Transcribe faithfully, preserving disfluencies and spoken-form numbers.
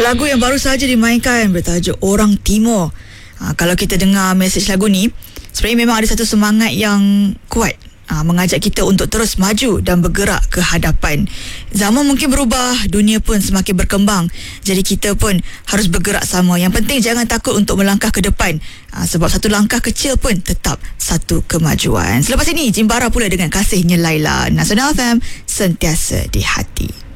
lagu yang baru saja dimainkan bertajuk Orang Timur. Ha, kalau kita dengar mesej lagu ni, sebenarnya memang ada satu semangat yang kuat, ha, mengajak kita untuk terus maju dan bergerak ke hadapan. Zaman mungkin berubah, dunia pun semakin berkembang, jadi kita pun harus bergerak sama. Yang penting jangan takut untuk melangkah ke depan, ha, sebab satu langkah kecil pun tetap satu kemajuan. Selepas ini Jimbara pula dengan Kasihnya Laila. Nasional F M, sentiasa di hati.